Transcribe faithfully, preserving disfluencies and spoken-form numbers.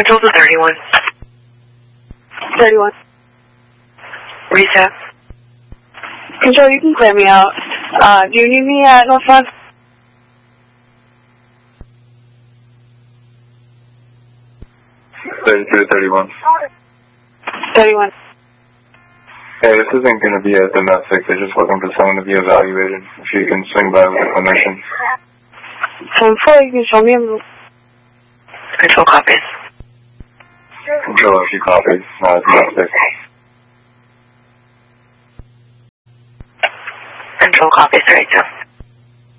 Control to thirty-one. thirty-one. Reset. Control, you can clear me out. Uh, do you need me at North Front? thirty-three thirty-one. thirty-one. Hey, this isn't going to be a domestic. They're just looking for someone to be evaluated. If you can swing by with a clinician. ten four, you can show me a move. Control copies. Control a few copies. Not domestic. Control copies right now.